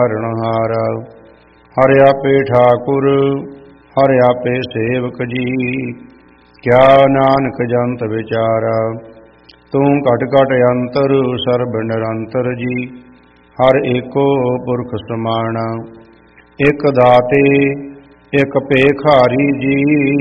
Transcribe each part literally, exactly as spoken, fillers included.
ਹਰਣਹਾਰ। ਹਰਿ ਆਪੇ ਠਾਕੁਰ ਹਰਿ ਆਪੇ ਸੇਵਕ ਜੀ, ਕਿਆ ਨਾਨਕ ਜੰਤ ਵਿਚਾਰਾ। ਤੂੰ ਘਟ ਘਟ ਅੰਤਰ ਸਰਬ ਨਿਰੰਤਰ ਜੀ, ਹਰ ਏਕੋ ਪੁਰਖ ਸਮਾਣਾ। ਇਕ ਦਾਤੇ ਇਕ ਭੇਖਾਰੀ ਜੀ,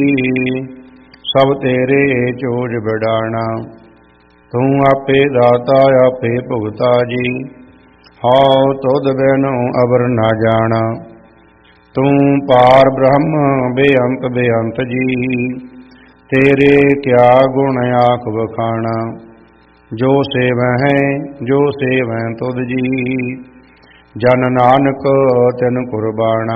ਸਭ ਤੇਰੇ ਚੋਜ ਬਿਡਾਣਾ। ਤੂੰ ਆਪੇ ਦਾਤਾ ਆਪੇ ਭੁਗਤਾ ਜੀ, ਹਉ ਤੁਧ ਬਿਨੁ ਅਵਰ ਨਾ ਜਾਣਾ। ਤੂੰ ਪਾਰ ਬ੍ਰਹਮ ਬੇਅੰਤ ਬੇਅੰਤ ਜੀ, ਤੇਰੇ ਕਿਆ ਗੁਣ ਆਖ ਵਖਾਣਾ। ਜੋ ਸੇਵਹਿ ਜੋ ਸੇਵਹਿ ਤੁਧ ਜੀ, ਜਨ ਨਾਨਕ ਤਿਨ ਕੁਰਬਾਣਾ।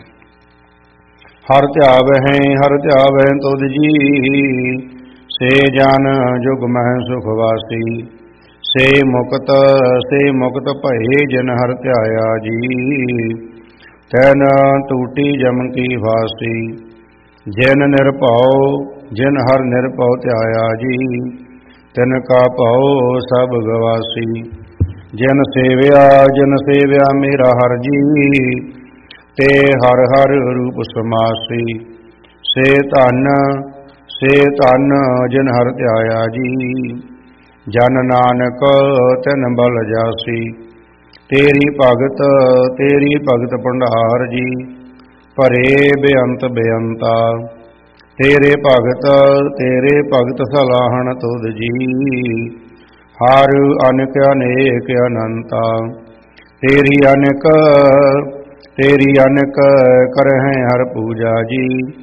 ਹਰ ਧਿਆਵਹਿ ਹਰ ਧਿਆਵਹਿ ਤੁਧ ਜੀ, ਸੇ ਜਨ ਜੁਗ ਮਹਿ ਸੁਖ ਵਾਸੀ। ਸੇ ਮੁਕਤ ਸੇ ਮੁਕਤ ਭਏ ਜਿਨ ਹਰ ਧਿਆਇਆ ਜੀ, ਤੈਨ ਟੂਟੀ ਜਮ ਕੀ ਵਾਸੀ। ਜਿਨ ਨਿਰਭਉ ਜਿਨ ਹਰ ਨਿਰਭਉ ਧਿਆਇਆ ਜੀ, ਤਿਨ ਕਾ ਭਉ ਸਭ ਗਵਾਸੀ। ਜਿਨ ਸੇਵਿਆ ਜਿਨ ਸੇਵਿਆ ਮੇਰਾ ਹਰ ਜੀ, ਤੇ ਹਰ ਹਰ ਰੂਪ ਸਮਾਸੀ। ਸੇ ਧਨ ਸੇ ਧਨ ਜਿਨ ਹਰ ਧਿਆਇਆ ਜੀ, ਜਨ ਨਾਨਕ ਤਿਨ ਬਲ ਜਾਸੀ। ਤੇਰੀ ਭਗਤ ਤੇਰੀ ਭਗਤ ਭੰਡਾਰ ਜੀ, ਭਰੇ ਬੇਅੰਤ ਬੇਅੰਤਾ। ਤੇਰੇ ਭਗਤ ਤੇਰੇ ਭਗਤ ਸਲਾਹਣ ਤੁਧ ਜੀ, ਹਰ ਅਨੇਕ ਅਨੇਕ ਅਨੰਤਾ। ਤੇਰੀ ਅਨੇਕ ਤੇਰੀ ਅਨੇਕ ਕਰਹਿ ਹਰ ਪੂਜਾ ਜੀ,